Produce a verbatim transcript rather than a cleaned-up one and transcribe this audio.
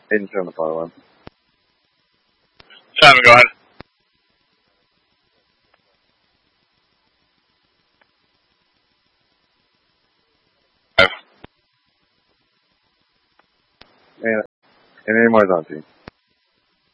Hayden, turn the file on. Simon, go ahead. And, and any more on team.